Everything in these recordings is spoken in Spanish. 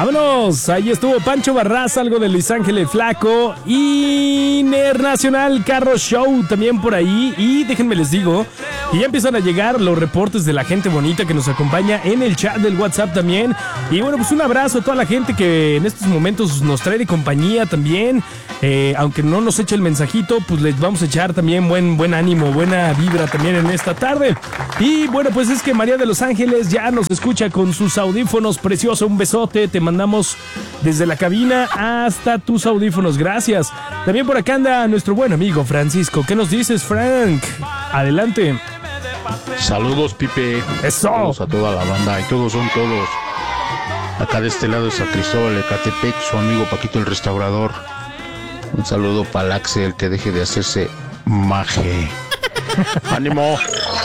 Vámonos, ahí estuvo Pancho Barraza, algo de Luis Ángel el Flaco, Internacional Carro Show también por ahí. Y déjenme les digo, y ya empiezan a llegar los reportes de la gente bonita que nos acompaña en el chat del WhatsApp también. Y bueno, pues un abrazo a toda la gente que en estos momentos nos trae de compañía también. Aunque no nos eche el mensajito, pues les vamos a echar también buen ánimo, buena vibra también en esta tarde. Y bueno, pues es que María de Los Ángeles ya nos escucha con sus audífonos. Precioso, un besote, te mandamos desde la cabina hasta tus audífonos, gracias. También por acá anda nuestro buen amigo Francisco. ¿Qué nos dices, Frank? Adelante. Saludos, Pipe. Eso. Saludos a toda la banda y todos son todos. Acá de este lado es San Cristóbal, Ecatepec, su amigo Paquito el Restaurador. Un saludo para el Axel, que deje de hacerse maje. ¡Ánimo!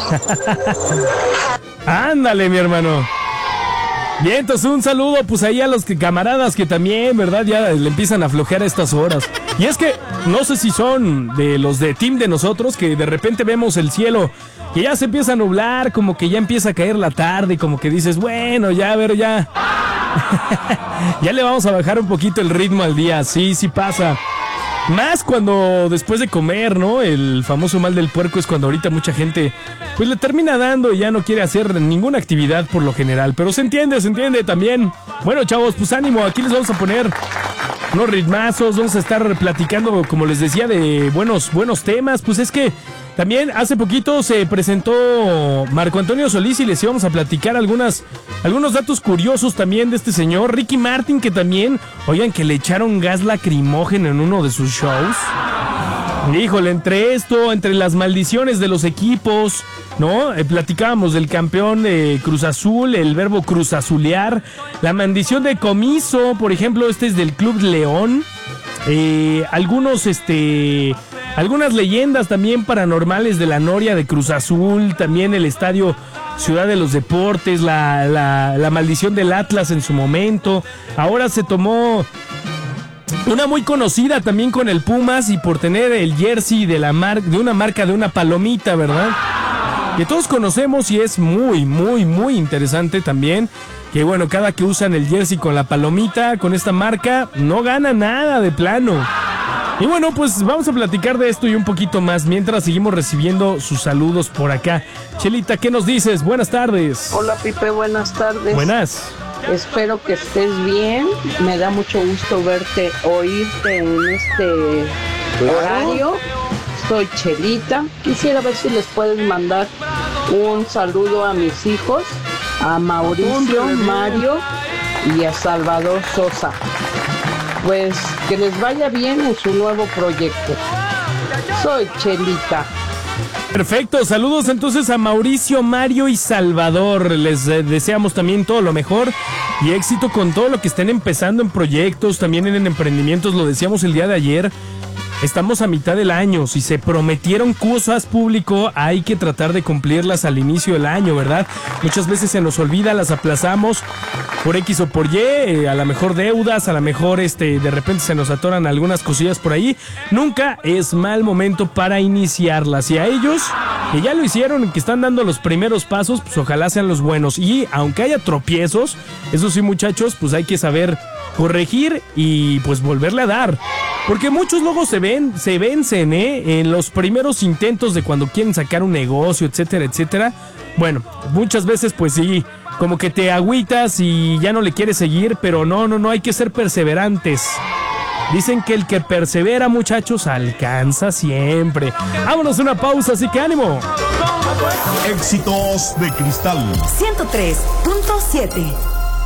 Ándale, mi hermano. Bien, entonces un saludo pues ahí a los camaradas que también, ¿verdad? Ya le empiezan a flojear a estas horas. Y es que no sé si son de los de team de nosotros, que de repente vemos el cielo que ya se empieza a nublar, como que ya empieza a caer la tarde, como que dices, bueno, ya, a ver, ya. Ya le vamos a bajar un poquito el ritmo al día, sí pasa. Más cuando después de comer, ¿no? El famoso mal del puerco es cuando ahorita mucha gente pues le termina dando y ya no quiere hacer ninguna actividad por lo general. Pero se entiende también. Bueno, chavos, pues ánimo, aquí les vamos a poner unos ritmazos, vamos a estar platicando, como les decía, de buenos temas. Pues es que también hace poquito se presentó Marco Antonio Solís y les íbamos a platicar algunos datos curiosos también de este señor, Ricky Martin, que también, oigan, que le echaron gas lacrimógeno en uno de sus shows. Híjole, entre las maldiciones de los equipos, ¿no? Platicábamos del campeón de Cruz Azul, el verbo cruzazulear, la maldición de Comiso, por ejemplo, este es del Club León. Algunas leyendas también paranormales de la Noria de Cruz Azul, también el estadio Ciudad de los Deportes, la maldición del Atlas en su momento. Ahora se tomó una muy conocida también con el Pumas y por tener el jersey de una marca de una palomita, ¿verdad? Que todos conocemos y es muy, muy, muy interesante también. Que bueno, cada que usan el jersey con la palomita, con esta marca, no gana nada de plano. Y bueno, pues vamos a platicar de esto y un poquito más mientras seguimos recibiendo sus saludos por acá. Chelita, ¿qué nos dices? Buenas tardes. Hola, Pipe, buenas tardes. Buenas. Espero que estés bien. Me da mucho gusto oírte en este horario. Soy Chelita. Quisiera ver si les puedes mandar un saludo a mis hijos, a Mauricio, Mario y a Salvador Sosa. Pues que les vaya bien en su nuevo proyecto. Soy Chelita. Perfecto, saludos entonces a Mauricio, Mario y Salvador. Les deseamos también todo lo mejor y éxito con todo lo que estén empezando en proyectos, también en emprendimientos. Lo decíamos el día de ayer. Estamos a mitad del año. Si se prometieron cosas público, hay que tratar de cumplirlas al inicio del año, ¿verdad? Muchas veces se nos olvida, las aplazamos por X o por Y, a lo mejor deudas, a lo mejor de repente se nos atoran algunas cosillas por ahí. Nunca es mal momento para iniciarlas. Y a ellos, que ya lo hicieron y que están dando los primeros pasos, pues ojalá sean los buenos. Y aunque haya tropiezos, eso sí, muchachos, pues hay que saber corregir y pues volverle a dar. Porque muchos luego se vencen, en los primeros intentos de cuando quieren sacar un negocio, etcétera, etcétera. Bueno, muchas veces pues sí, como que te agüitas y ya no le quieres seguir, pero no, hay que ser perseverantes. Dicen que el que persevera, muchachos, alcanza siempre. Vámonos a una pausa, así que ánimo. Éxitos de Cristal 103.7.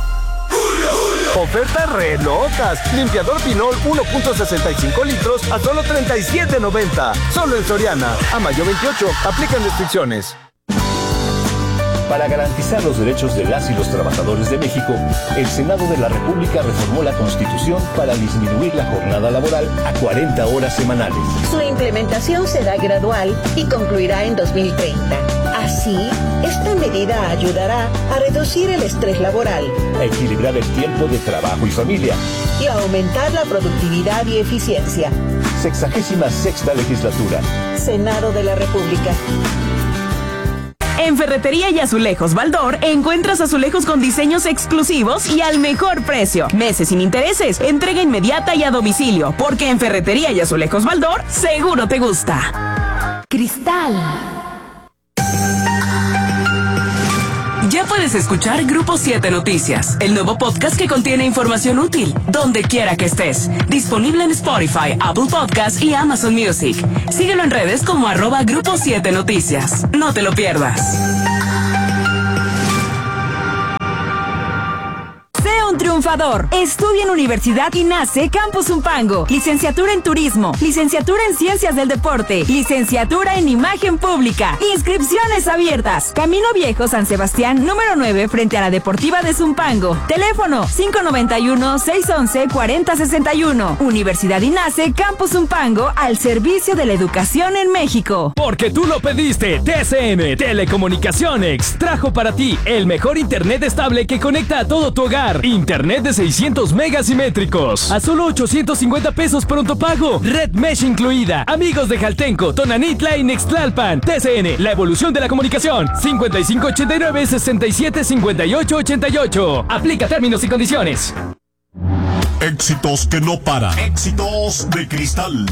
Ofertas re locas. Limpiador Pinol 1.65 litros a solo $37.90. Solo en Soriana. A mayo 28. Aplican restricciones. Para garantizar los derechos de las y los trabajadores de México, el Senado de la República reformó la Constitución para disminuir la jornada laboral a 40 horas semanales. Su implementación será gradual y concluirá en 2030. Así, esta medida ayudará a reducir el estrés laboral, a equilibrar el tiempo de trabajo y familia y a aumentar la productividad y eficiencia. 66ª legislatura. Senado de la República. En Ferretería y Azulejos Baldor encuentras azulejos con diseños exclusivos y al mejor precio. Meses sin intereses, entrega inmediata y a domicilio, porque en Ferretería y Azulejos Baldor seguro te gusta. Cristal. Ya puedes escuchar Grupo 7 Noticias, el nuevo podcast que contiene información útil, donde quiera que estés. Disponible en Spotify, Apple Podcasts y Amazon Music. Síguelo en redes como @Grupo 7 Noticias. No te lo pierdas. Un triunfador. Estudia en Universidad INACE Campus Zumpango. Licenciatura en Turismo. Licenciatura en Ciencias del Deporte. Licenciatura en Imagen Pública. Inscripciones abiertas. Camino Viejo San Sebastián, número 9, frente a la Deportiva de Zumpango. Teléfono 591-611-4061. Universidad INACE Campus Zumpango, al servicio de la educación en México. Porque tú lo pediste, TCM Telecomunicaciones trajo para ti el mejor internet estable que conecta a todo tu hogar. Internet de 600 megas simétricos a solo 850 pesos pronto pago. Red Mesh incluida. Amigos de Jaltenco, Tonanitla y Nextlalpan. TCN, la evolución de la comunicación. 5589-675888. Aplica términos y condiciones. Éxitos que no paran. Éxitos de Cristal.